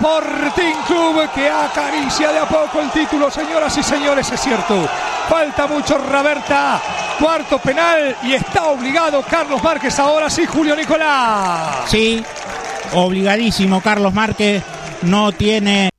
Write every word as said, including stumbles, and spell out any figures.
Sporting Club, que acaricia de a poco el título, señoras y señores, es cierto. Falta mucho, Raberta. Cuarto penal y está obligado Carlos Márquez. Ahora sí, Julio Nicolás. Sí, obligadísimo Carlos Márquez. No tiene